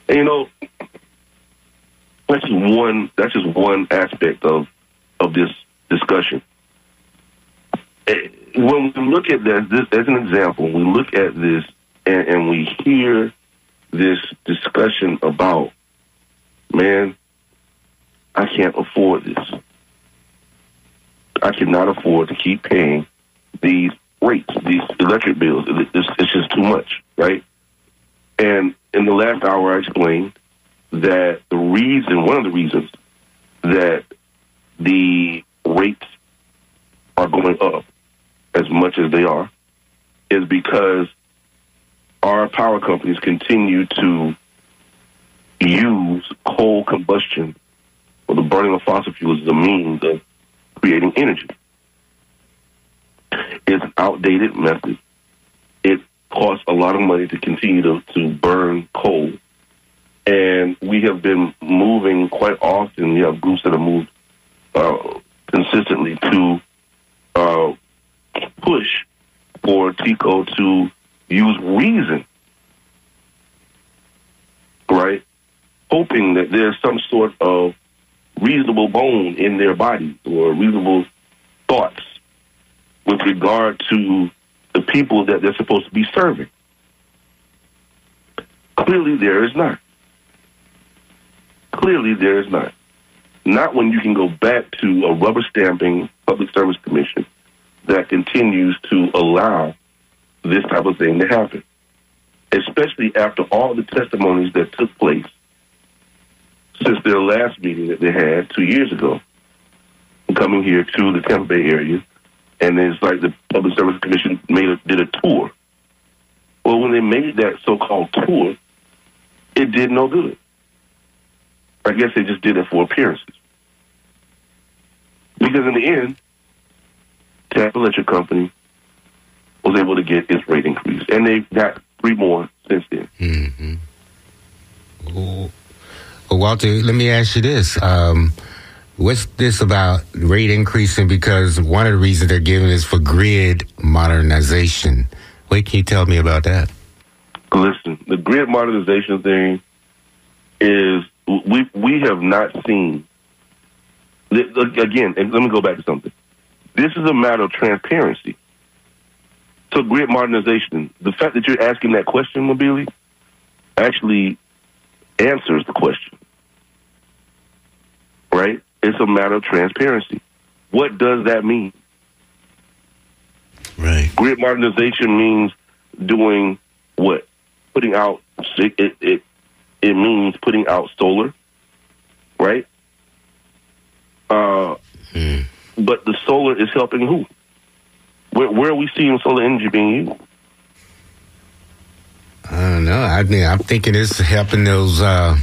And, that's just one aspect of this discussion. When we look at this as an example, we look at this and we hear this discussion about, man, I can't afford this. I cannot afford to keep paying these rates, these electric bills. It's just too much, right? And in the last hour, I explained that one of the reasons that the rates are going up as much as they are is because our power companies continue to use coal combustion or the burning of fossil fuels as a means of creating energy. It's an outdated method. It costs a lot of money to continue to burn coal. And we have been moving quite often. We have groups that have moved consistently to push for TECO to use reason, right? Hoping that there's some sort of reasonable bone in their bodies or reasonable thoughts with regard to the people that they're supposed to be serving. Clearly, there is not. Clearly, there is not. Not when you can go back to a rubber stamping Public Service Commission that continues to allow this type of thing to happen, especially after all the testimonies that took place since their last meeting that they had 2 years ago, coming here to the Tampa Bay area. And it's like the Public Service Commission did a tour. Well, when they made that so-called tour, it did no good. I guess they just did it for appearances. Because in the end, Tampa Electric Company was able to get its rate increase. And they've got 3 more since then. Mm-hmm. Well, Walter, let me ask you this. What's this about rate increasing? Because one of the reasons they're giving is for grid modernization. What can you tell me about that? Listen, the grid modernization thing is, we have not seen, again, and let me go back to something. This is a matter of transparency. So grid modernization, the fact that you're asking that question, Mobili, actually answers the question, right? It's a matter of transparency. What does that mean? Right. Grid modernization means doing what? Putting out, it means putting out solar, right? But the solar is helping who? Where are we seeing solar energy being used? I don't know. I'm thinking it's helping those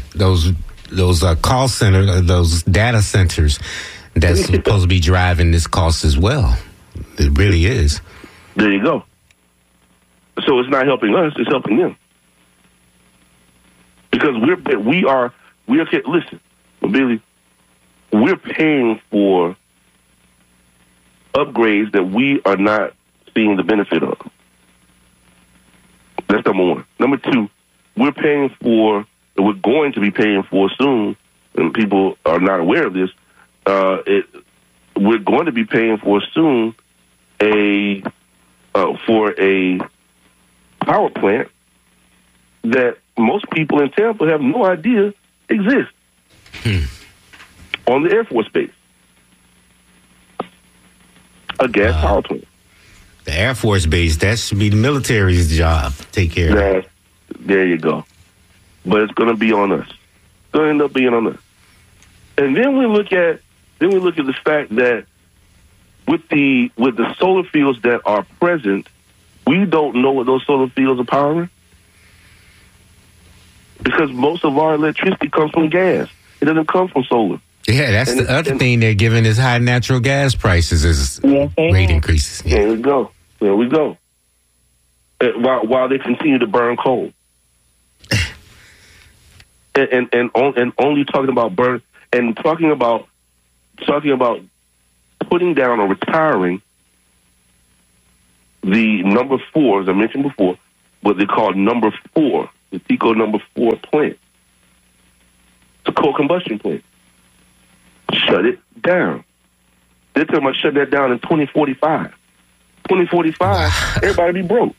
call centers, those data centers that's supposed to be driving this cost as well. It really is. There you go. So it's not helping us; it's helping them. Because listen, Billy, we're paying for upgrades that we are not seeing the benefit of. That's number one. Number two, we're going to be paying for soon, and people are not aware of this. We're going to be paying for soon for a power plant that most people in Tampa have no idea exists on the Air Force Base. A gas power plant. The Air Force Base, that should be the military's job. Take care of that. There you go. But it's going to be on us. It's going to end up being on us. And then we look at the fact that with the solar fields that are present, we don't know what those solar fields are powering, because most of our electricity comes from gas. It doesn't come from solar. Yeah, that's the other thing they're giving is high natural gas prices is rate increases. Yeah. There we go. There we go. While they continue to burn coal, and only talking about burn and talking about putting down or retiring the number 4, as I mentioned before, what they call number 4, the TECO number 4 plant coal combustion plant. Shut it down. They're talking about shut that down in 2045. 2045, everybody be broke.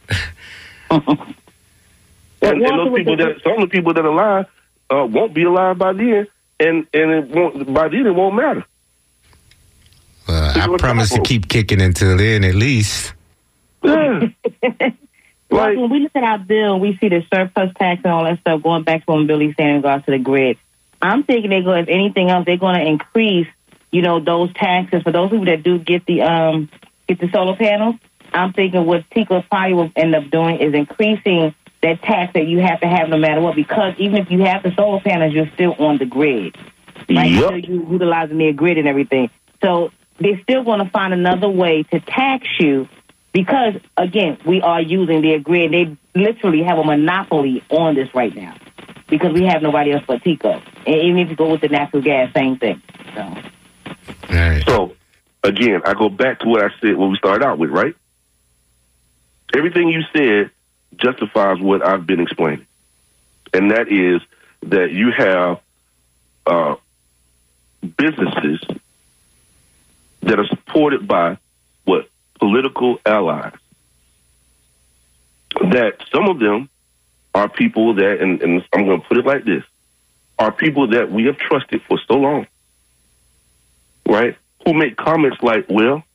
And those people some of the people that are alive won't be alive by then, and it won't, by then it won't matter. I promise to keep kicking until then, at least. Yeah. Well, when we look at our bill and we see the surplus tax and all that stuff, going back to what Billy's saying in regards to the grid, I'm thinking if anything else, they're going to increase, those taxes for those people that do get the solar panels. I'm thinking what TECO probably will end up doing is increasing that tax that you have to have no matter what, because even if you have the solar panels, you're still on the grid. Right? Yep. So you're utilizing their grid and everything. So they're still going to find another way to tax you because, again, we are using their grid. They literally have a monopoly on this right now because we have nobody else but TECO. And even if you go with the natural gas, same thing. So, again, I go back to what I said when we started out with, right? Everything you said justifies what I've been explaining. And that is that you have businesses that are supported by political allies. That some of them are people that, and I'm going to put it like this, are people that we have trusted for so long, right? Who make comments like, well,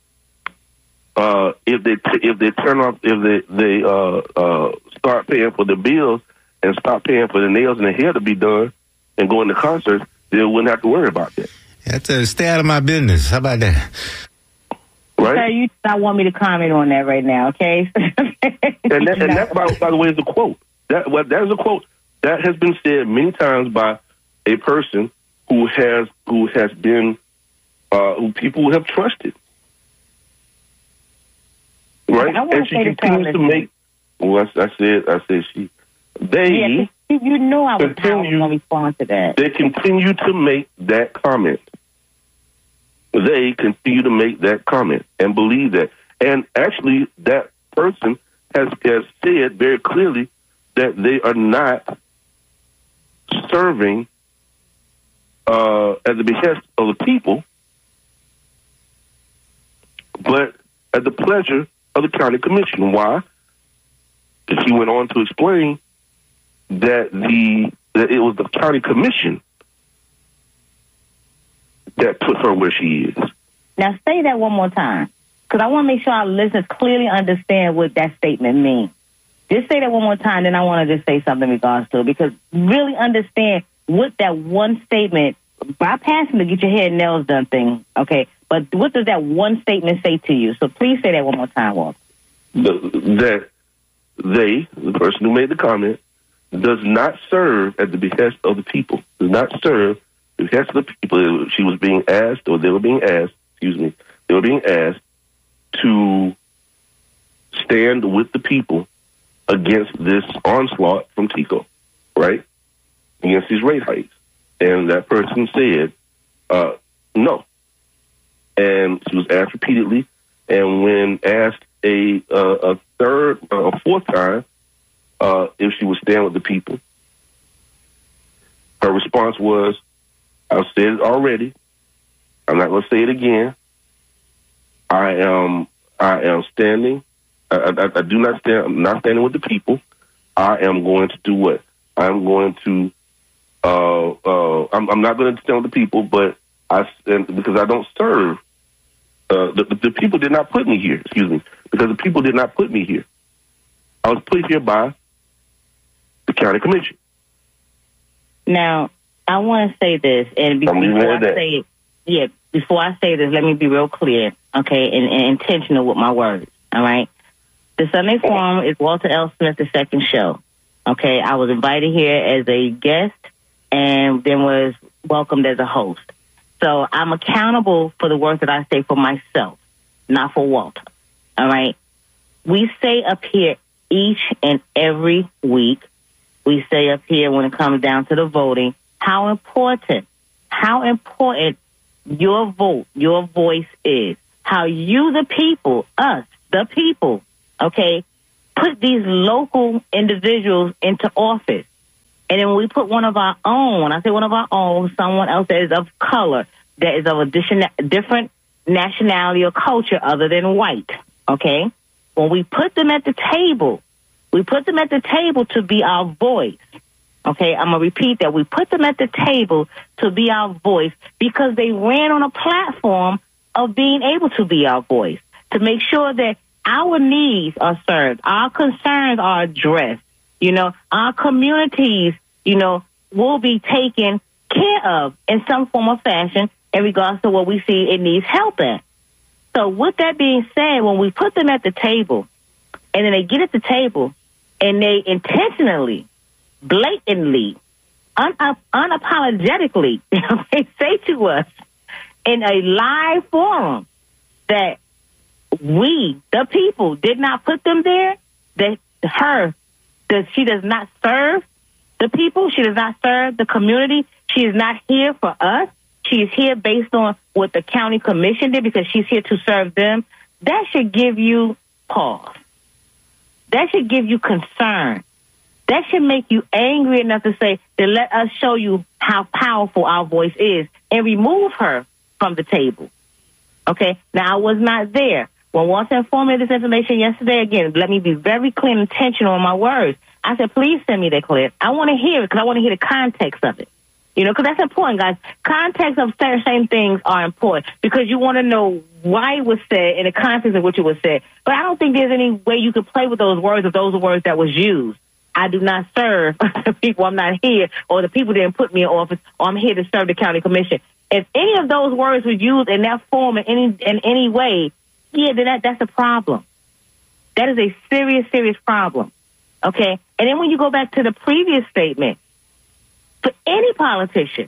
if they turn off, if they start paying for the bills and stop paying for the nails and the hair to be done and going to concerts, they wouldn't have to worry about that. That's stay out of my business. How about that? Right? Okay, you do not want me to comment on that right now, okay? and that by the way, is a quote. That is a quote that has been said many times by a person who has been who people have trusted. Right? And she continues to make. Well, I said she. They. Yeah, you know I was going to respond to that. They continue to make that comment. They continue to make that comment and believe that. And actually, that person has said very clearly that they are not serving at the behest of the people, but at the pleasure of the county commission. Why? He went on to explain that it was the county commission that put her where she is. Now say that one more time, because I want to make sure our listeners clearly understand what that statement means. Just say that one more time, then I want to just say something in regards to it, because really understand what that one statement, bypassing the get your hair and nails done thing, okay, but what does that one statement say to you? So please say that one more time, Walter. That the person who made the comment, does not serve at the behest of the people, does not serve the behest of the people. She was being asked, or they were being asked, they were being asked to stand with the people against this onslaught from TECO, right? Against these rate hikes. And that person said, no. And she was asked repeatedly. And when asked a fourth time, if she would stand with the people, her response was, I've said it already. I'm not going to say it again. I am standing. I do not stand. I'm not standing with the people. I am going to do what? I'm going to. I'm not going to stand with the people, but because I don't serve. The people did not put me here. Excuse me, because the people did not put me here. I was put here by the county commission. Now, I want to say this, and before I say this, let me be real clear, okay, and intentional with my words, all right? The Sunday Forum is Walter L. Smith, the second show, okay? I was invited here as a guest and then was welcomed as a host. So I'm accountable for the work that I say for myself, not for Walter, all right? We say up here each and every week, we say up here when it comes down to the voting, how important your vote, your voice is. How you, the people, us, the people, okay, put these local individuals into office. And then we put one of our own, I say one of our own, someone else that is of color, that is of a different nationality or culture other than white, okay? When we put them at the table, we put them at the table to be our voice, okay? I'm going to repeat that. We put them at the table to be our voice because they ran on a platform of being able to be our voice, to make sure that our needs are served, our concerns are addressed, our communities, will be taken care of in some form or fashion in regards to what we see it needs help in. So with that being said, when we put them at the table and then they get at the table and they intentionally, blatantly, unapologetically, they say to us in a live forum that we, the people, did not put them there, that she does not serve the people, she does not serve the community, she is not here for us, she is here based on what the county commission did because she's here to serve them, that should give you pause. That should give you concern. That should make you angry enough to say, that let us show you how powerful our voice is and remove her from the table. Okay? Now, I was not there. When Walter informed me of this information yesterday, again, let me be very clear and intentional in my words. I said, please send me that clip. I want to hear it because I want to hear the context of it. Because that's important, guys. Context of certain things are important because you want to know why it was said and the context of which it was said. But I don't think there's any way you could play with those words if those are words that was used. I do not serve the people. I'm not here, or the people didn't put me in office, or I'm here to serve the county commission. If any of those words were used in that form in any way, then that's a problem. That is a serious, serious problem. Okay? And then when you go back to the previous statement, for any politician,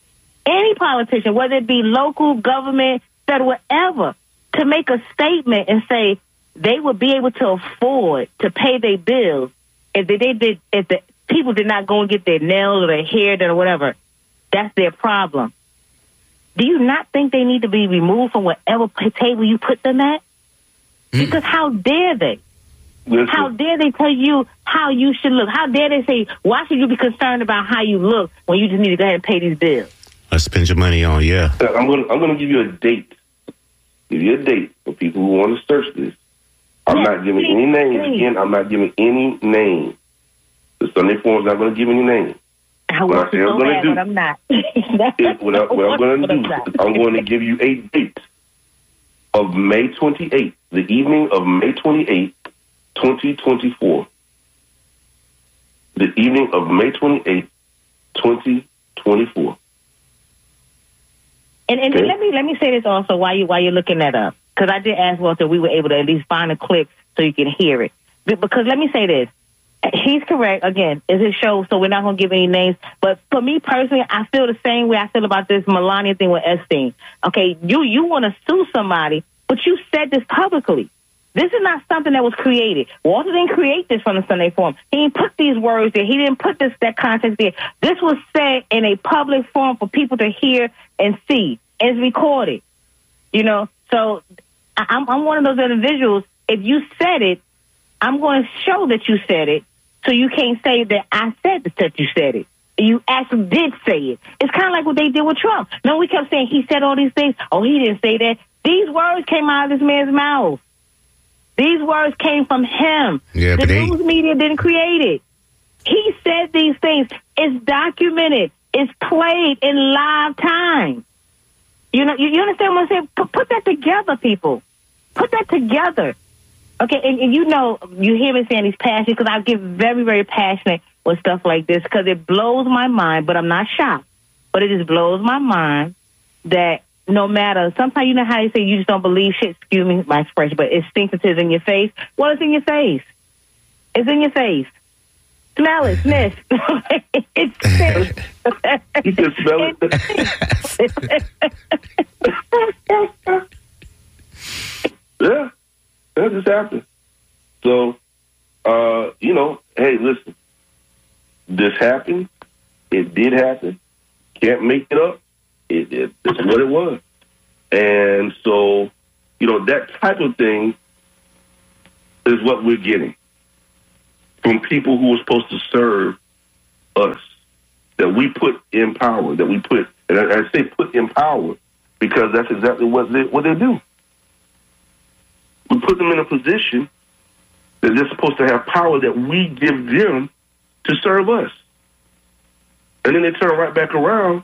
whether it be local, government, federal, whatever, to make a statement and say they would be able to afford to pay their bills if the people did not go and get their nails or their hair done or whatever, that's their problem. Do you not think they need to be removed from whatever table you put them at? Because how dare they? Listen. How dare they tell you how you should look? How dare they say, why should you be concerned about how you look when you just need to go ahead and pay these bills? Let's spend your money on, yeah. I'm gonna give you a date. Give you a date for people who want to search this. I'm not giving any names. Again, I'm not giving any names. The Sunday Forum's not going to give any names. What I'm going to do, I'm not. What I'm going to do is I'm going to give you a date of May 28th, the evening of May 28th, 2024. The evening of May 28th, 2024. And okay. let me say this also while you're looking that up, because I did ask Walter we were able to at least find a clip so you can hear it. Because let me say this. He's correct. Again, it's his show, so we're not going to give any names. But for me personally, I feel the same way I feel about this Melania thing with Epstein. Okay, you want to sue somebody, but you said this publicly. This is not something that was created. Walter didn't create this from the Sunday Forum. He didn't put these words there. He didn't put that context there. This was said in a public forum for people to hear and see. It's recorded. So I'm one of those individuals. If you said it, I'm going to show that you said it. So you can't say that I said that you said it. You actually did say it. It's kind of like what they did with Trump. No, we kept saying he said all these things. Oh, he didn't say that. These words came out of this man's mouth. These words came from him. Yeah, the news media didn't create it. He said these things. It's documented. It's played in live time. You understand what I'm saying? Put that together, people. Put that together. Okay, and you hear me saying he's passionate because I get very, very passionate with stuff like this because it blows my mind, but I'm not shocked. But it just blows my mind that no matter, sometimes you know how they say you just don't believe shit, excuse me my expression, but it stinks until it's in your face. Well, it's in your face. It's in your face. Smell it, sniff. It stinks. You can smell it. Yeah. That just happened. So, hey, listen. This happened. It did happen. Can't make it up. It's what it was. And so, that type of thing is what we're getting from people who are supposed to serve us, that we put in power, that we put, and I say put in power because that's exactly what they do. We put them in a position that they're supposed to have power that we give them to serve us. And then they turn right back around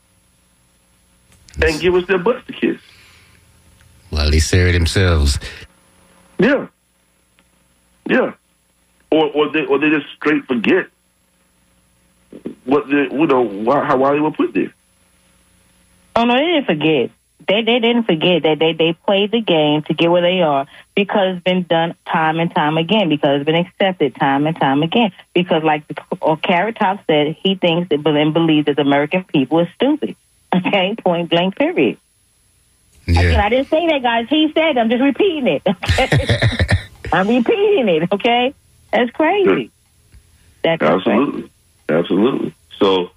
and give us their butts to kiss. Well, they serve themselves. Yeah. Yeah. Or they just straight forget what why they were put there. Oh no, they didn't forget. They didn't forget that they played the game to get where they are because it's been done time and time again, because it's been accepted time and time again. Because like Carrot Top said, he thinks and believes that the American people is stupid. Okay, point blank, period. Yeah. Again, I didn't say that, guys. He said, I'm just repeating it. Okay? I'm repeating it, okay? That's crazy. That's absolutely. Crazy. Absolutely. So,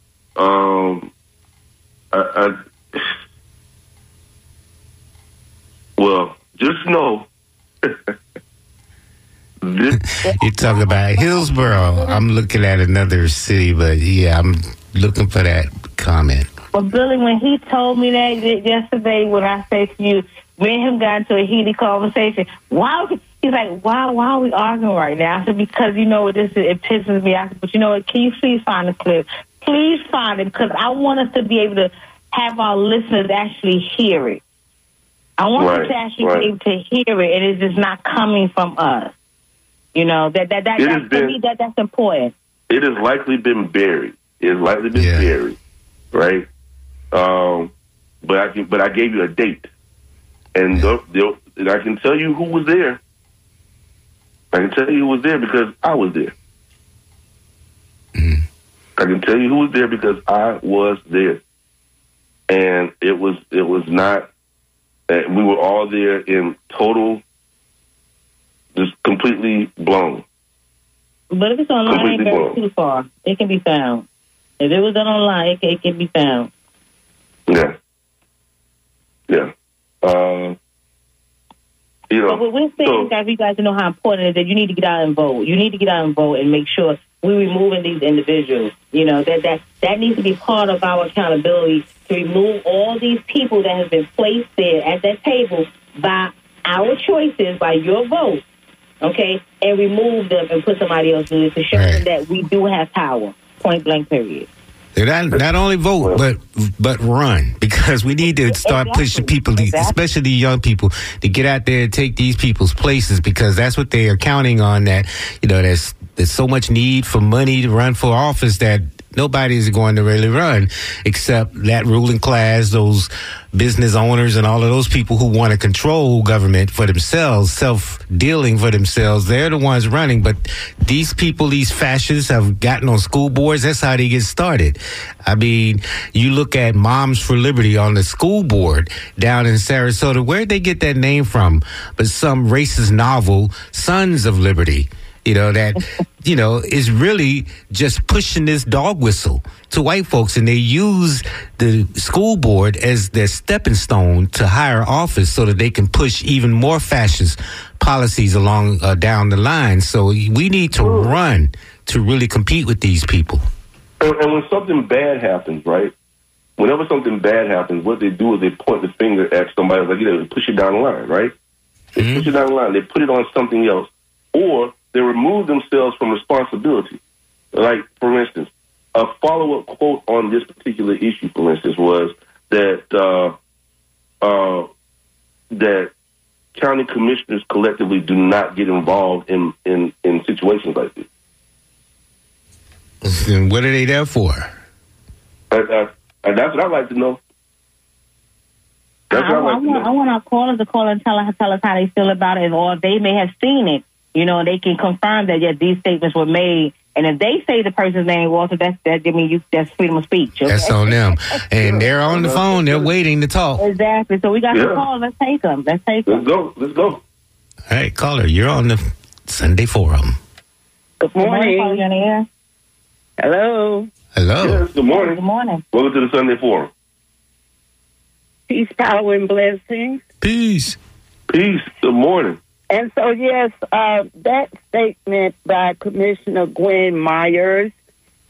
well, just know. You talk about Hillsborough. I'm looking at another city, but yeah, I'm looking for that comment. Well, Billy, when he told me that yesterday, when I said to you, me and him got into a heated conversation. He's like, why are we arguing right now? I said, because you know what, it pisses me off. But you know what, can you please find the clip? Please find it, because I want us to be able to have our listeners actually hear it. I want us to actually be able to hear it, and it's just not coming from us. You know, that's important. It has likely been buried. Buried, right? But I gave you a date, and I can tell you who was there. I can tell you who was there because I was there. Mm. I can tell you who was there because I was there, and it was not. We were all there in total, just completely blown. But if it's online, it ain't too far. It can be found. If it was done online, it can be found. Yeah. Yeah. But what we're saying, guys, you guys know how important it is that you need to get out and vote. You need to get out and vote and make sure we're removing these individuals. You know, that needs to be part of our accountability, to remove all these people that have been placed there at that table by our choices, by your vote, okay, and remove them and put somebody else in it to show them that we do have power. Point blank, period. Not only vote, but run, because we need to start pushing people, especially young people, to get out there and take these people's places, because that's what they are counting on. That, you know, there's so much need for money to run for office that nobody's going to really run except that ruling class, those business owners and all of those people who want to control government for themselves, self-dealing for themselves. They're the ones running. But these people, these fascists, have gotten on school boards. That's how they get started. I mean, you look at Moms for Liberty on the school board down in Sarasota. Where'd they get that name from? But some racist novel, Sons of Liberty. You know, that, you know, is really just pushing this dog whistle to white folks. And they use the school board as their stepping stone to higher office so that they can push even more fascist policies along down the line. So we need to run to really compete with these people. And when something bad happens, right? Whenever something bad happens, what they do is they point the finger at somebody, like, you know, they push it down the line, right? They push it down the line. They put it on something else. Or they remove themselves from responsibility. Like, for instance, a follow-up quote on this particular issue, for instance, was that that county commissioners collectively do not get involved in situations like this. And what are they there for? And that's what I'd like to know. I want our callers to call and tell us how they feel about it, or they may have seen it. You know, they can confirm that, yes, these statements were made. And if they say the person's name, Walter, that's freedom of speech. Okay? That's on them. And they're on the phone. They're waiting to talk. Exactly. So we got to call. Let's take them. Let's go. All right, caller, you're on the Sunday Forum. Good morning. Hello. Yes, good morning. Good morning. Welcome to the Sunday Forum. Peace, power, and blessings. Peace. Peace. Good morning. And so, yes, that statement by Commissioner Gwen Myers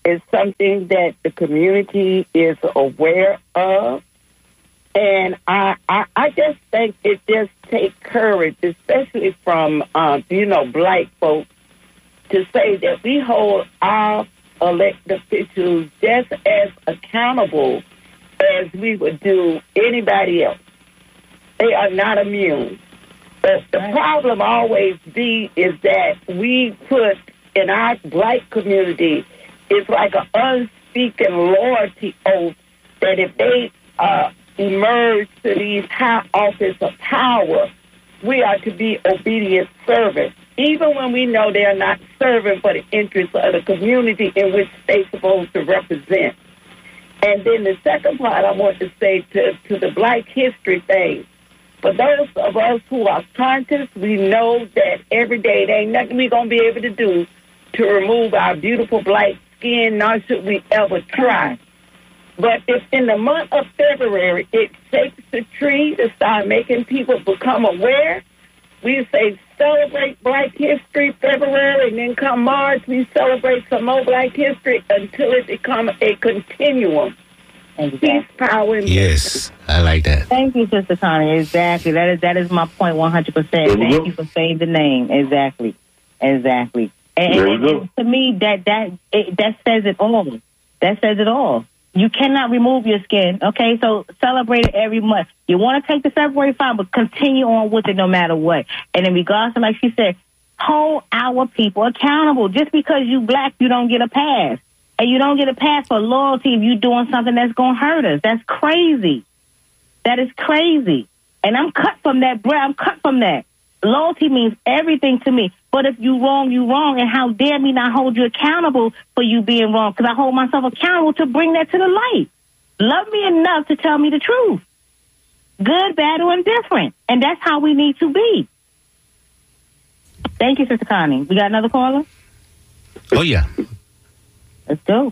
is something that the community is aware of. And I just think it just takes courage, especially from, Black folks, to say that we hold our elected officials just as accountable as we would do anybody else. They are not immune. But the problem always be is that we put in our Black community, it's like an unspeaking loyalty oath that if they emerge to these high office of power, we are to be obedient servants, even when we know they are not serving for the interests of the community in which they're supposed to represent. And then the second part I want to say to the Black history thing, for those of us who are conscious, we know that every day there ain't nothing we're going to be able to do to remove our beautiful Black skin, nor should we ever try. But if in the month of February it shakes the tree to start making people become aware, we say celebrate Black History February, and then come March, we celebrate some more Black history until it becomes a continuum. Peace, power, and yes, I like that. Thank you, Sister Connie. Exactly. That is my point 100%. Thank you for saying the name. Exactly. And to me, that says it all. That says it all. You cannot remove your skin, okay? So celebrate it every month. You want to take the February, fine, but continue on with it no matter what. And in regards to, like she said, hold our people accountable. Just because you Black, you don't get a pass. And you don't get a pass for loyalty if you're doing something that's going to hurt us. That's crazy. That is crazy. And I'm cut from that, bro. I'm cut from that. Loyalty means everything to me. But if you wrong, you wrong. And how dare me not hold you accountable for you being wrong? Because I hold myself accountable to bring that to the light. Love me enough to tell me the truth. Good, bad, or indifferent. And that's how we need to be. Thank you, Sister Connie. We got another caller? Oh, yeah. Let's go.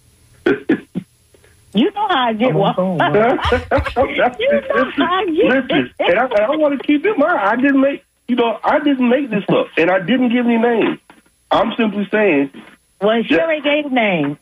You know how I get one. You know how I get. Listen, and I want to keep in mind, I didn't make this up, and I didn't give any names. I'm simply saying. Well, sure ain't gave a name.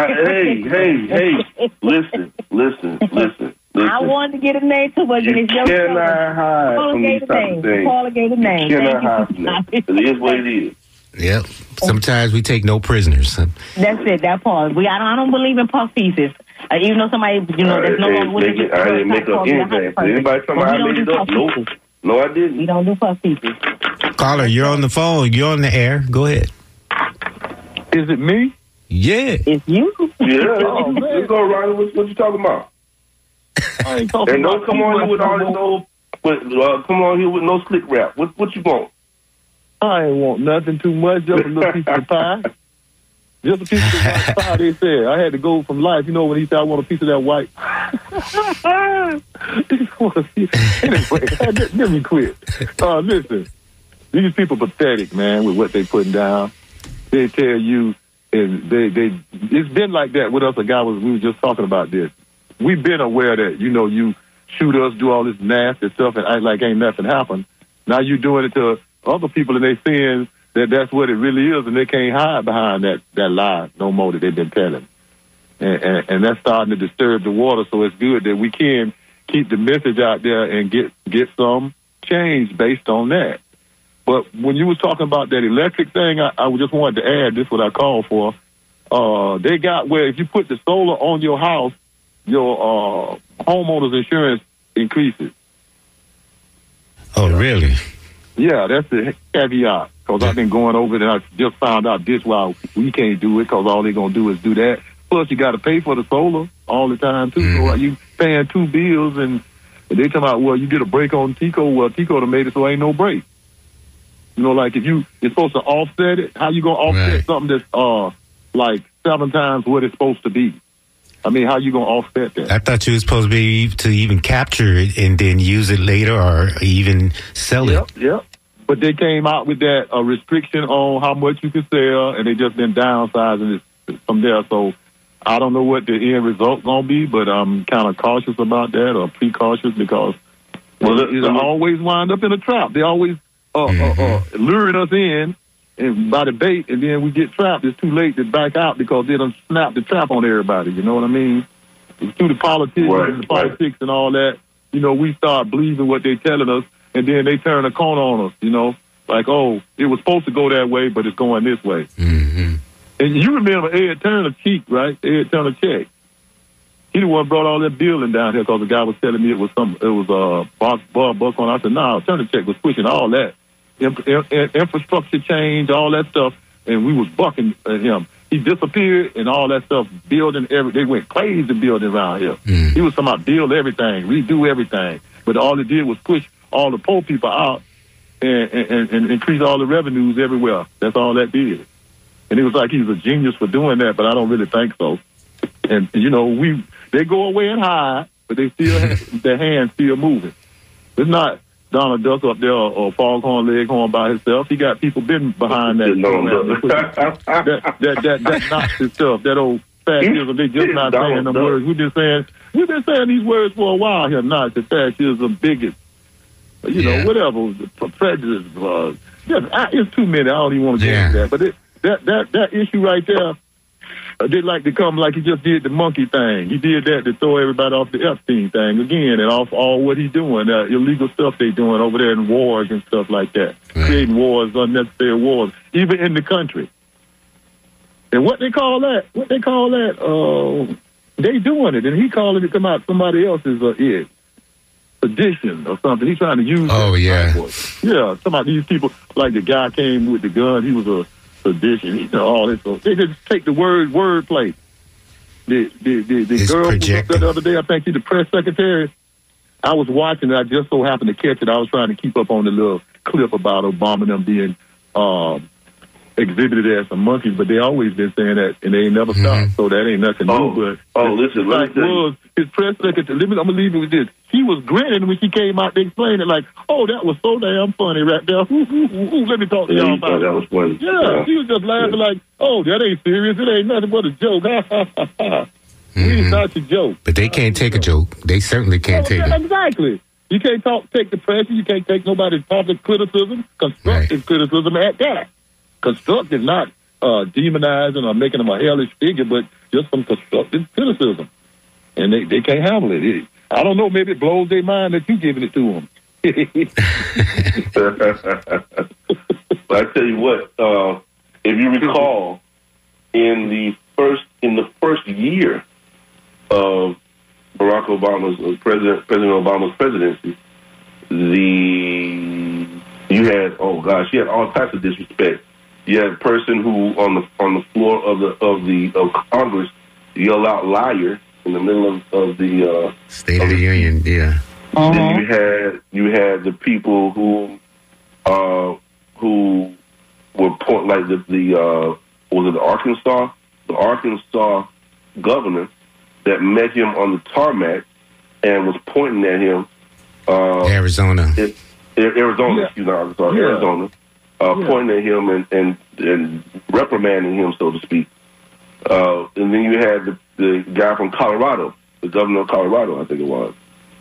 Hey, listen. I wanted to get a name too, but it's your show. Cannot hide from these type of things. Paula gave a name. You cannot hide from that. It is what it is. Yep. Sometimes we take no prisoners. That's it. That part. I don't believe in puff pieces. Even though somebody, that's no longer with it. I didn't make up anything. Anybody tell me I made it up? Nope. No, I didn't. We don't do puff pieces. Caller, you're on the phone. You're on the air. Go ahead. Is it me? Yeah. It's you. Yeah. Let's go, Ronnie. What you talking about? I ain't talking and don't come on here with all this old. Come on here with no slick rap. What you want? I ain't want nothing too much. Just a little piece of the pie. Just a piece of the white pie, they said. I had to go from life. You know, when he said, I want a piece of that white. Anyway, let me quit. Listen, these people pathetic, man, with what they putting down. They tell you, and it's been like that with us. We were just talking about this. We've been aware that, you shoot us, do all this nasty stuff, and act like ain't nothing happened. Now you doing it to other people, and they seeing that that's what it really is, and they can't hide behind that lie no more that they've been telling. And that's starting to disturb the water, so it's good that we can keep the message out there and get some change based on that. But when you was talking about that electric thing, I just wanted to add, this is what I called for. They got where if you put the solar on your house, your homeowner's insurance increases. Oh, really? Yeah, that's the caveat. Because I've been going over it, and I just found out this why we can't do it, because all they're going to do is do that. Plus, you got to pay for the solar all the time, too. So you paying two bills, and they talking about, well, you get a break on Tico. Well, Tico done made it so ain't no break. Like if you're supposed to offset it, how you going to offset something that's like 7 times what it's supposed to be? I mean, how you going to offset that? I thought you were supposed to be to even capture it and then use it later or even sell it. Yep. But they came out with that restriction on how much you can sell, and they just been downsizing it from there. So I don't know what the end result's going to be, but I'm kind of cautious about that, or precautious, because it always wind up in a trap. They always luring us in, and by the bait, and then we get trapped. It's too late to back out because they done snap the trap on everybody. You know what I mean? It's through the politics and the politics and all that. You know, we start believing what they're telling us, and then they turn a corner on us. You know, like, oh, it was supposed to go that way, but it's going this way. Mm-hmm. And you remember Ed Turner Cheek, right? Ed Turner Cheek. He the one brought all that building down here because the guy was telling me it was Bob Buckhorn. I said, no, Turner Check was pushing all that. Infrastructure change, all that stuff, and we was bucking him. He disappeared and all that stuff, building they went crazy building around here. Mm. He was talking about build everything, redo everything. But all it did was push all the poor people out and increase all the revenues everywhere. That's all that did. And it was like he was a genius for doing that, but I don't really think so. And, you know, they go away and hide, but they still have their hands still moving. It's not Donald Duck up there or Foghorn Leghorn by himself. He got people been behind that. that Nazi stuff, that old fascism. They just not saying them words. We've been saying these words for a while here. Nazi, fascism, bigot, you know, whatever. Prejudice. It's too many. I don't even want to get into that. But that issue right there. They like to come like he just did the monkey thing. He did that to throw everybody off the Epstein thing again, and off all what he's doing, illegal stuff they doing over there in wars and stuff like that, creating wars, unnecessary wars, even in the country. And what they call that? They doing it, and he calling it come out somebody else's addition or something. He's trying to use. Oh yeah, some of these people like the guy came with the gun. He was a tradition, you know, all this stuff. They just take the wordplay. The girl who the other day, I think she's the press secretary. I was watching it. I just so happened to catch it. I was trying to keep up on the little clip about Obama and them being exhibited as some monkeys, but they always been saying that, and they ain't never stopped. So that ain't nothing new. But listen, was his press secretary. I'm gonna leave it with this. She was grinning when she came out to explain it, like, "Oh, that was so damn funny right there." Let me talk to y'all about it. That was funny. Yeah, she was just laughing like, "Oh, that ain't serious. It ain't nothing but a joke." It's not a joke. But they can't take a joke. They certainly can't take it. Exactly. You can't take the pressure. You can't take nobody's public criticism, constructive criticism at that. Constructive, not demonizing or making them a hellish figure, but just some constructive criticism. And they can't handle it. I don't know, maybe it blows their mind that you giving it to them. But I tell you what, if you recall, in the first year of Barack Obama's President Obama's presidency, you had all types of disrespect. You had a person who on the floor of Congress yelled out "liar" in the middle of the State of the Union. Yeah. Then you had the people who were like the Arkansas governor that met him on the tarmac and was pointing at him. Arizona. Arizona. Pointing at him and reprimanding him, so to speak. And then you had the guy from Colorado, the governor of Colorado, I think it was,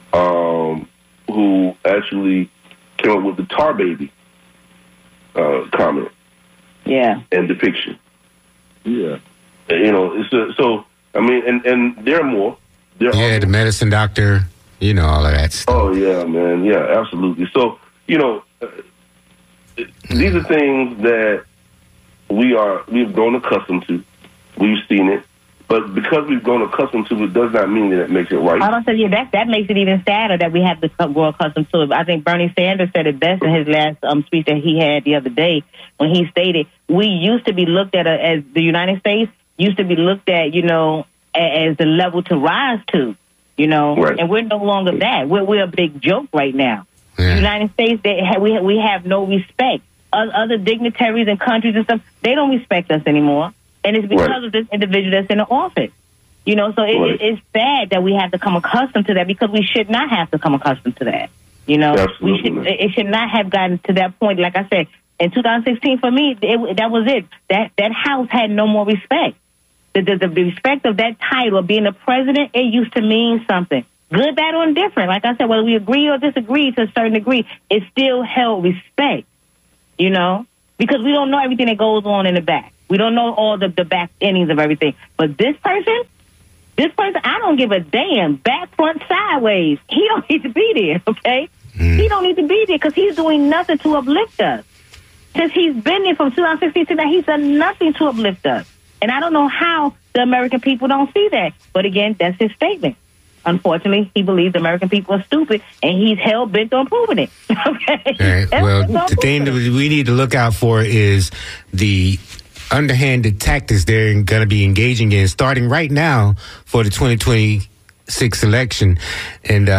who actually came up with the tar baby comment. Yeah. And depiction. Yeah. You know, so I mean, and there are more. The medicine doctor, you know, all of that stuff. Oh, yeah, man. Yeah, absolutely. So, you know, these are things that we've grown accustomed to. We've seen it. But because we've grown accustomed to it does not mean that it makes it right. I don't say that makes it even sadder that we have to grow accustomed to it. I think Bernie Sanders said it best in his last speech that he had the other day when he stated, we used to be looked at as the United States used to be looked at, you know, as the level to rise to, you know, right. And we're no longer that. We're a big joke right now. Yeah. The United States, we have no respect. Other dignitaries and countries and stuff, they don't respect us anymore. And it's because of this individual that's in the office. You know, so it's sad that we have to come accustomed to that because we should not have to come accustomed to that. You know, it should not have gotten to that point. Like I said, in 2016, for me, that was it. That house had no more respect. The respect of that title of being the president, it used to mean something. Good, bad, or indifferent. Like I said, whether we agree or disagree to a certain degree, it still held respect. You know? because we don't know everything that goes on in the back. We don't know all the back endings of everything. But this person, I don't give a damn. Back, front, sideways. He don't need to be there, okay? He don't need to be there because he's doing nothing to uplift us. Since he's been there from 2016 to now, he's done nothing to uplift us. And I don't know how the American people don't see that. But again, that's his statement. Unfortunately, he believes the American people are stupid, and he's hell-bent on proving it. Okay? Right. Well, the thing that we need to look out for is the underhanded tactics they're going to be engaging in starting right now for the 2026 election. And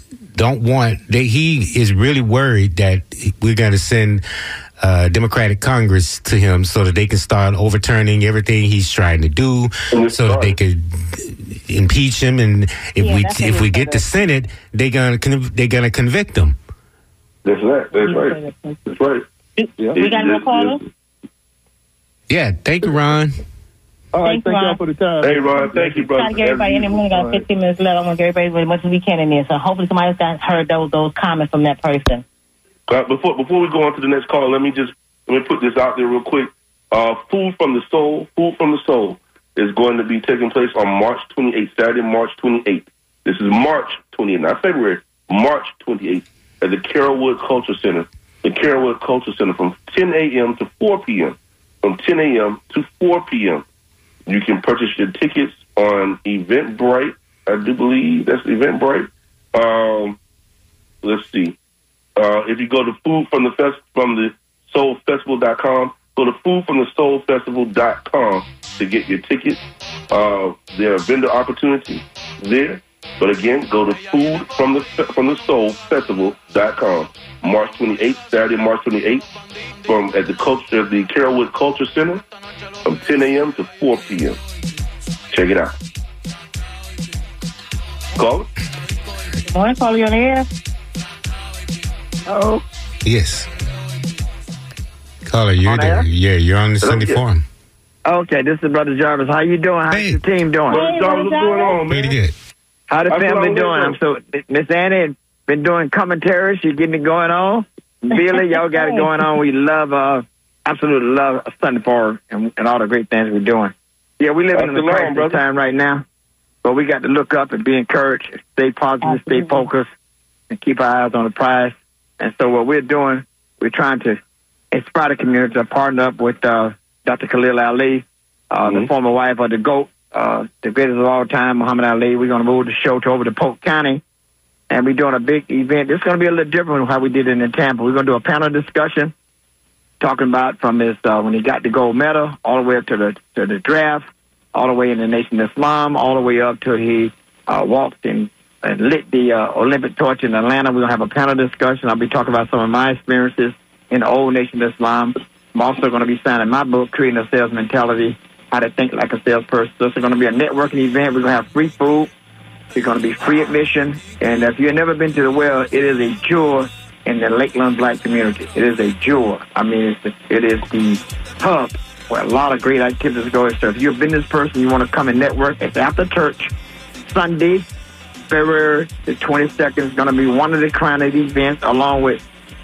he is really worried that we're going to send Democratic Congress to him so that they can start overturning everything he's trying to do, so that they could impeach him, and if we get the Senate, they're gonna convict him. That's right. That's right. We got no caller? Yeah, thank you, Ron. All right, thank y'all for the time. Hey, Ron, thank you, brother. Trying to get everybody in there. We only got 15 minutes left. I want to get everybody as much as we can in there. So hopefully somebody else got heard those comments from that person. Before we go on to the next call, let me put this out there real quick. Food from the Soul is going to be taking place on March 28th, Saturday, March 28th. This is March 28th, not February, March 28th at the Carrollwood Culture Center. The Carrollwood Culture Center from 10 a.m. to 4 p.m. From 10 a.m. to 4 p.m. You can purchase your tickets on Eventbrite. I do believe that's Eventbrite. Let's see. If you go to foodfromthesoulfestival.com, go to foodfromthesoulfestival.com to get your tickets. There are vendor opportunities there. But again, go to foodfromthesoulfestival.com. March 28th, Saturday, March 28th, at the Carrollwood Culture Center from 10 a.m. to 4 p.m. Check it out. Call. Morning, caller, you on the air? Oh, Yes. Caller, you're there. Yeah, you're on the Sunday Forum. Okay, this is Brother Jarvis. How you doing? How's the team doing? Brother Jarvis, what's going on, man? Pretty good. How the family doing? Miss Annie been doing commentary. She getting it going on. Billy, y'all got it going on. We absolutely love Sunday Forum and all the great things we're doing. Yeah, we live in the crisis time right now, but we got to look up and be encouraged, stay positive, stay focused, and keep our eyes on the prize. And so what we're doing, we're trying to inspire the community to partner up with Dr. Khalil Ali, the former wife of the GOAT, the greatest of all time, Muhammad Ali. We're going to move the show over to Polk County, and we're doing a big event. It's going to be a little different from how we did it in Tampa. We're going to do a panel discussion talking about from his when he got the gold medal all the way up to the draft, all the way in the Nation of Islam, all the way up till he walked and lit the Olympic torch in Atlanta. We're going to have a panel discussion. I'll be talking about some of my experiences in the old Nation of Islam. I'm also going to be signing my book, Creating a Sales Mentality, How to Think Like a Salesperson. So it's going to be a networking event. We're going to have free food. It's going to be free admission. And if you've never been to the well, it is a jewel in the Lakeland Black community. It is a jewel. I mean, it is the hub where a lot of great activities go. So if you're a business person, you want to come and network, it's after church, Sunday, February the 22nd is going to be one of the crowning events, along with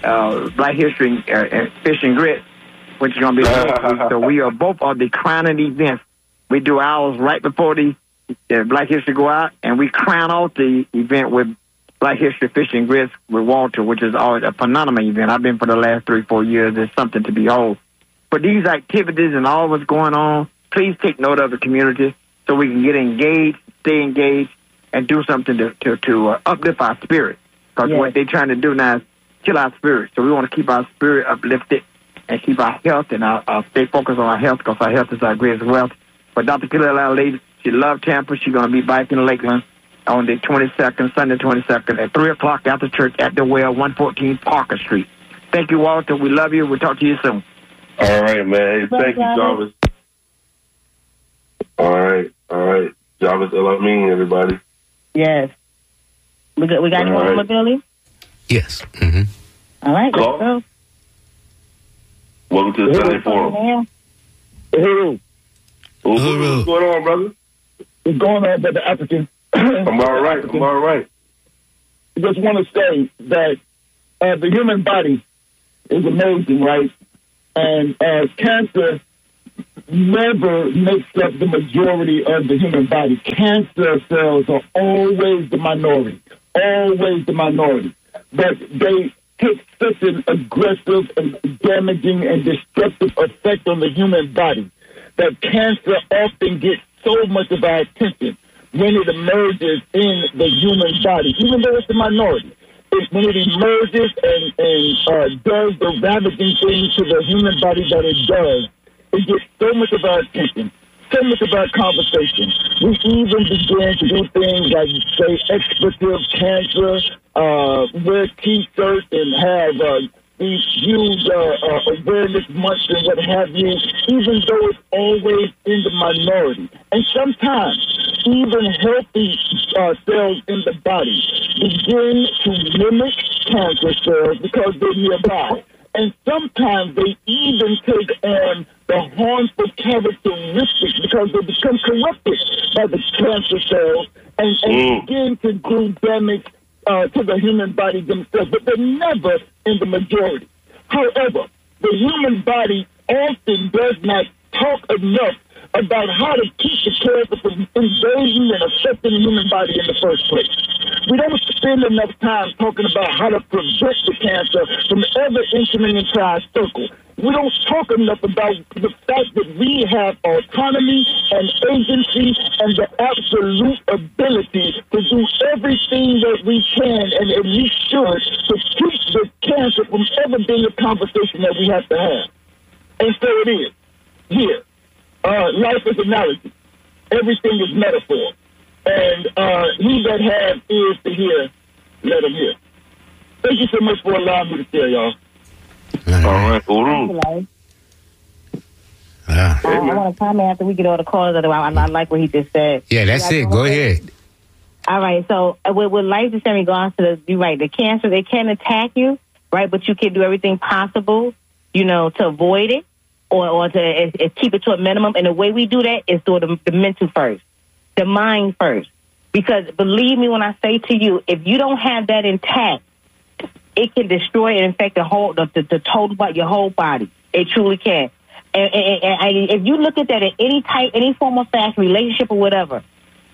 Black History and Fish and Grits, which is going to be so we are both of the crowning events. We do ours right before the Black History go out, and we crown out the event with Black History Fish and Grits with Walter, which is always a phenomenal event. I've been for the last 3-4 years. It's something to behold. For these activities and all what's going on, please take note of the community so we can get engaged, stay engaged, and do something to uplift our spirit. Because what they're trying to do now is kill our spirit. So we want to keep our spirit uplifted and keep our health and our stay focused on our health, because our health is our greatest wealth. But Dr. Khalil Ali, she loved Tampa. She's going to be back in Lakeland on the 22nd, Sunday 22nd, at 3 o'clock after church at the well, 114 Parker Street. Thank you, Walter. We love you. We'll talk to you soon. All right, man. Thank you, Jarvis. All right. Jarvis El-Amin, everybody. Yes. We got you on the Billy? Yes. Mm-hmm. All right, let's go. Welcome to the Sunday Forum. What's going on, brother? What's going on, Brother African? I'm all right. I just want to say that the human body is amazing, right? And cancer never makes up the majority of the human body. Cancer cells are always the minority. But they take such an aggressive and damaging and destructive effect on the human body that cancer often gets so much of our attention when it emerges in the human body, even though it's a minority. When it emerges and does the ravaging things to the human body that it does, it gets so much of our attention, so much of our conversation. We even begin to do things like, say, expletive cancer, wear T-shirts and have these huge awareness months and what have you, even though it's always in the minority. And sometimes even healthy cells in the body begin to mimic cancer cells because they're nearby. And sometimes they even take on the harmful characteristics because they become corrupted by the cancer cells and begin to do damage to the human body themselves, but they're never in the majority. However, the human body often does not talk enough about how to keep the cancer from invading and affecting the human body in the first place. We don't spend enough time talking about how to prevent the cancer from ever entering into our circle. We don't talk enough about the fact that we have autonomy and agency and the absolute ability to do everything that we can and we should to keep the cancer from ever being a conversation that we have to have. And so it is here. Life is analogy. Everything is metaphor. And he that has ears to hear, let him hear. Thank you so much for allowing me to share, y'all. All right. I want to comment after we get all the calls. Otherwise, I like what he just said. Yeah, that's it. Go ahead. All right. So with life is in regards to you're right. The cancer, they can attack you, right? But you can do everything possible, to avoid it or to keep it to a minimum. And the way we do that is through the mental first, the mind first. Because believe me when I say to you, if you don't have that intact, it can destroy and infect the total body, your whole body. It truly can. And if you look at that in any form of fashion, relationship or whatever,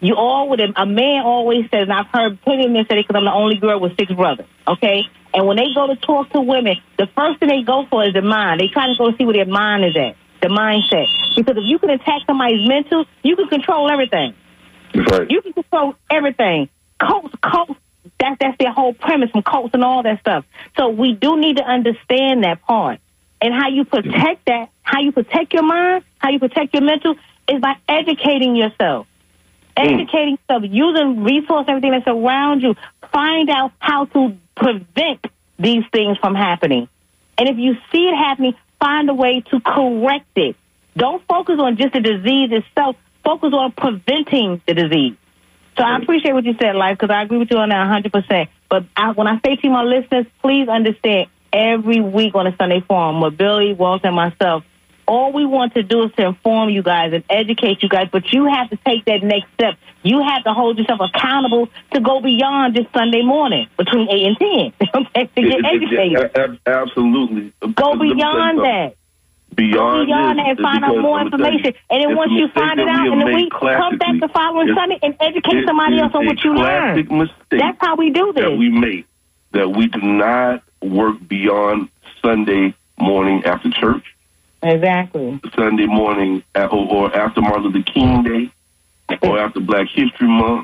a man always says, and I've heard plenty of men say it because I'm the only girl with 6 brothers, okay? And when they go to talk to women, the first thing they go for is the mind. They kind of go see where their mind is at, the mindset. Because if you can attack somebody's mental, you can control everything. Right. You can control everything. Cults, that's their whole premise from cults and all that stuff. So we do need to understand that part. And how you protect that, how you protect your mind, how you protect your mental, is by educating yourself. Educating yourself, using resources, everything that's around you. Find out how to prevent these things from happening. And if you see it happening, find a way to correct it. Don't focus on just the disease itself. Focus on preventing the disease. So I appreciate what you said, Life, because I agree with you on that 100%. But when I say to my listeners, please understand, every week on the Sunday Forum with Billy, Walter, and myself, all we want to do is to inform you guys and educate you guys, but you have to take that next step. You have to hold yourself accountable to go beyond just Sunday morning between 8 and 10 okay, to get educated. Absolutely. Go beyond that. Beyond that and find out more information. And then once you find it out in the week, come back the following Sunday and educate somebody else on what you learned. That's how we do this. That we make, that we do not work beyond Sunday morning after church. Exactly. Sunday morning or after Martin Luther King Day or after Black History Month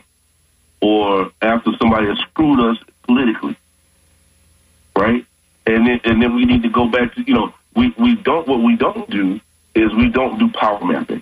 or after somebody has screwed us politically. Right? And then we need to go back to, what we don't do is we don't do power mapping.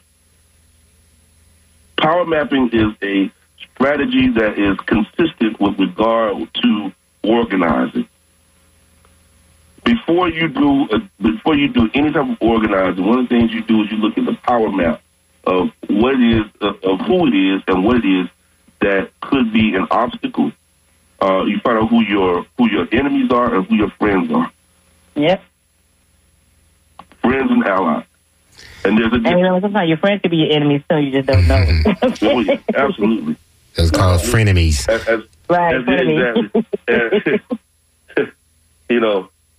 Power mapping is a strategy that is consistent with regard to organizing. Before you do any type of organizing, one of the things you do is you look at the power map of what it is, of who it is, and what it is that could be an obstacle. You find out who your enemies are and who your friends are. Yep. Friends and allies. And there's a difference. Sometimes your friends could be your enemies, so you just don't know. Oh, yeah, absolutely. It's called frenemies. Right, frenemies. Exactly.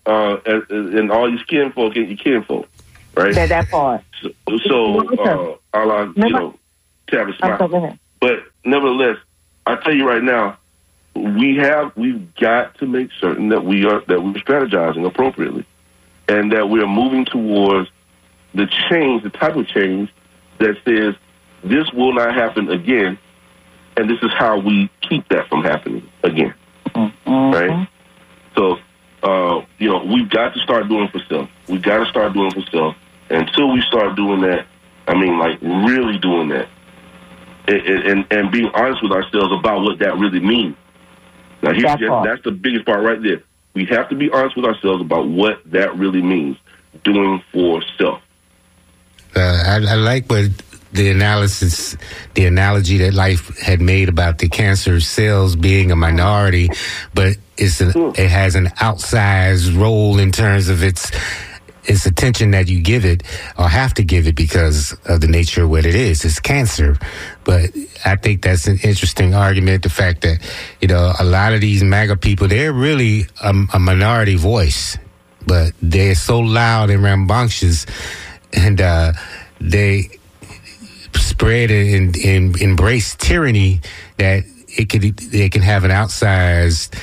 and all your kinfolk and your kinfolk, right? That part. So Tavis smile. But nevertheless, I tell you right now, we've got to make certain that we're strategizing appropriately, and that we are moving towards the type of change that says this will not happen again, and this is how we keep that from happening again. Right? So, we've got to start doing for self. We've got to start doing for self. Until we start doing that, really doing that, and being honest with ourselves about what that really means. Now, that's the biggest part right there. We have to be honest with ourselves about what that really means, doing for self. I like what the analogy that Life had made about the cancer cells being a minority, but it has an outsized role in terms of its attention that you give it, or have to give it, because of the nature of what it is. It's cancer. But I think that's an interesting argument, the fact that, a lot of these MAGA people, they're really a minority voice, but they're so loud and rambunctious, and they spread and embrace tyranny that they can have an outsized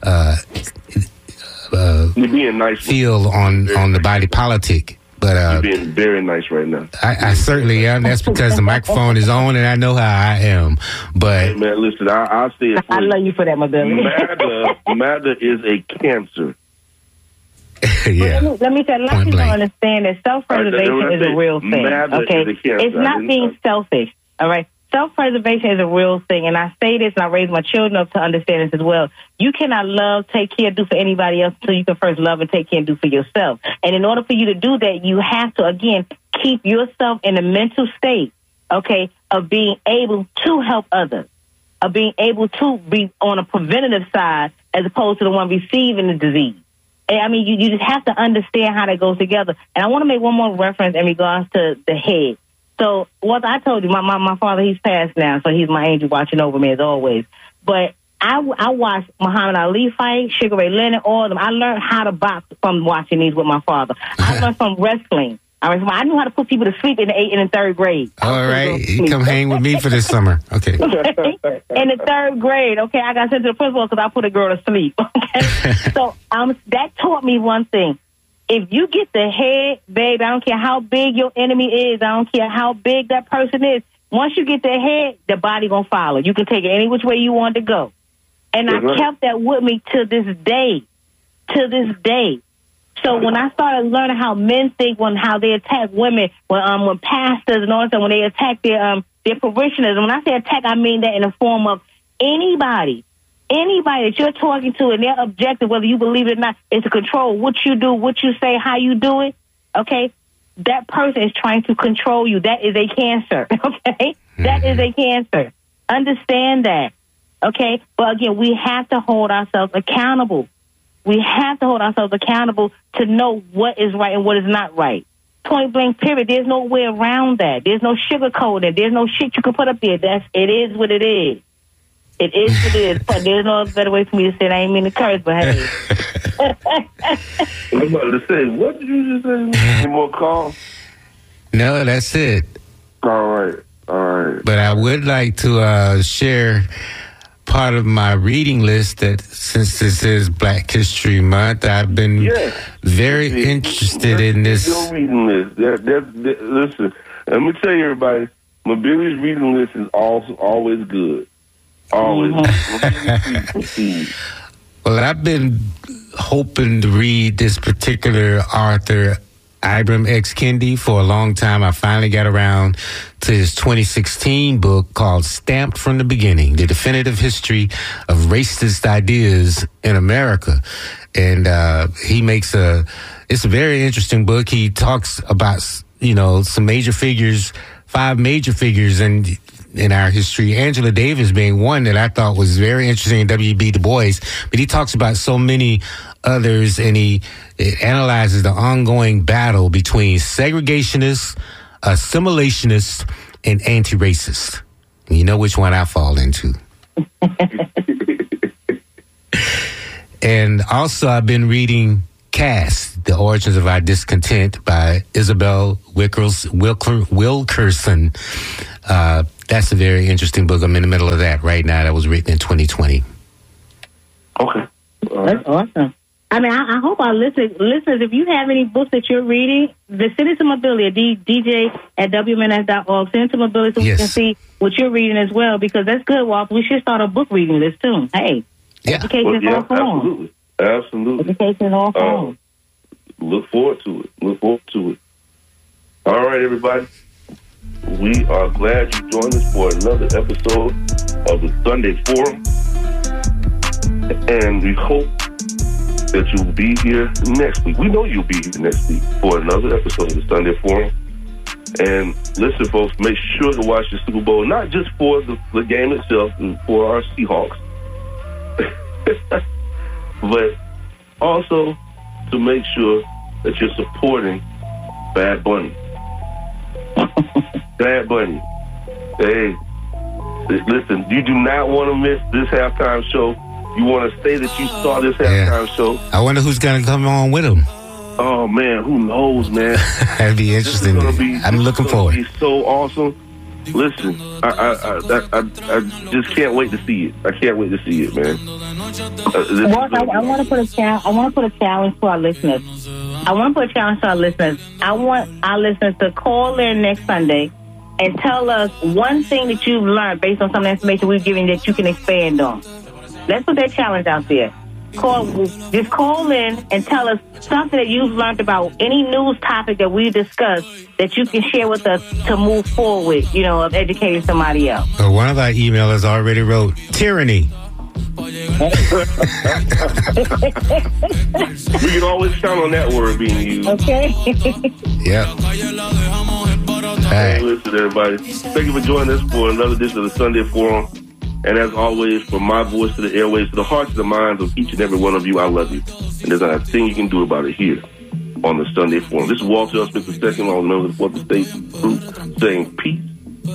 you're being nice feel on the body politic. But you're being very nice right now. I certainly am. That's because the microphone is on and I know how I am. But hey, man, listen, I'll say it for I love you for that, my baby. MAGA is a cancer. Yeah. Let me tell you, a lot of people don't understand that self-preservation is a real thing. Okay, it's not being selfish. All right, self-preservation is a real thing, and I say this, and I raise my children up to understand this as well. You cannot love, take care, do for anybody else until you can first love and take care and do for yourself. And in order for you to do that, you have to again keep yourself in a mental state, okay, of being able to help others, of being able to be on a preventative side as opposed to the one receiving the disease. I mean, you just have to understand how that goes together. And I want to make one more reference in regards to the head. So, what I told you, my father, he's passed now, so he's my angel watching over me as always. But I watched Muhammad Ali fight, Sugar Ray Leonard, all of them. I learned how to box from watching these with my father. I learned from wrestling. I knew how to put people to sleep in the 8th and the 3rd grade. All right, you come hang with me for this summer. Okay. In the 3rd grade, okay, I got sent to the principal because I put a girl to sleep. Okay, so that taught me one thing. If you get the head, babe, I don't care how big your enemy is. I don't care how big that person is. Once you get the head, the body gonna follow. You can take it any which way you want to go. And I kept that with me to this day. To this day. So when I started learning how men think, how they attack women, when pastors and all that, when they attack their parishioners, and when I say attack, I mean that in the form of anybody that you're talking to, and their objective, whether you believe it or not, is to control what you do, what you say, how you do it. Okay, that person is trying to control you. That is a cancer. Okay, that is a cancer. Understand that. Okay, but again, we have to hold ourselves accountable. We have to hold ourselves accountable to know what is right and what is not right. Point blank, period. There's no way around that. There's no sugarcoating. There's no shit you can put up there. It is what it is. It is what it is. But there's no better way for me to say it. I ain't mean to curse, but hey. I'm about to say, what did you just say? Any more calls? No, that's it. All right. But I would like to share part of my reading list that since this is Black History Month, I've been very interested in this. Your reading list. Listen, let me tell you, everybody, Mobilia's reading list is always good. Always. Well, I've been hoping to read this particular author, Ibram X. Kendi, for a long time. I finally got around to his 2016 book called Stamped from the Beginning, The Definitive History of Racist Ideas in America. And he makes it's a very interesting book. He talks about, some major figures, 5 major figures in our history, Angela Davis being one that I thought was very interesting, W.B. Du Bois, but he talks about so many others, and he analyzes the ongoing battle between segregationists, assimilationists, and anti-racists. And you know which one I fall into. And also I've been reading Caste, The Origins of Our Discontent by Isabel Wilkerson. That's a very interesting book. I'm in the middle of that right now. That was written in 2020. Okay. That's awesome. I mean, I hope our listeners, if you have any books that you're reading, send it to Mobility at dj@wmns.org. Send it to Mobility so we can see what you're reading as well, because that's good, Walt. We should start a book reading list too. Hey, education is all form. Absolutely. Education is all form. Look forward to it. All right, everybody. We are glad you joined us for another episode of the Sunday Forum. And we hope that you'll be here next week. We know you'll be here next week for another episode of the Sunday Forum. And listen, folks, make sure to watch the Super Bowl, not just for the game itself and for our Seahawks, but also to make sure that you're supporting Bad Bunny. Bad Bunny. Hey, listen, you do not want to miss this halftime show. You want to say that you saw this halftime show. I wonder who's going to come on with him. Oh, man, who knows, man? That'd be interesting. I'm looking forward. It's so awesome. Listen, I just can't wait to see it. I can't wait to see it, man. I want to put a challenge to our listeners. I want our listeners to call in next Sunday and tell us one thing that you've learned based on some of the information we've given that you can expand on. Let's put that challenge out there. Just call in and tell us something that you've learned about any news topic that we discussed that you can share with us to move forward, of educating somebody else. One of our emailers already wrote, tyranny. We can always count on that word being used. Okay. Yep. All right. Listen, everybody. Thank you for joining us for another edition of the Sunday Forum. And as always, from my voice to the airwaves, to the hearts and the minds of each and every one of you, I love you. And there's not a thing you can do about it here on the Sunday Forum. This is Walter L. Smith II, all members of the Fourth Estate Group, saying peace.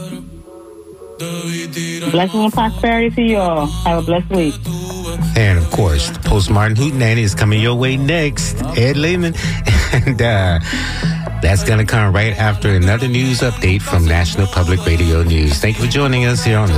Blessing and prosperity to you all. Have a blessed week. And, of course, the Post-Martin Hootenanny is coming your way next. Ed Lehman. And that's going to come right after another news update from National Public Radio News. Thank you for joining us here on the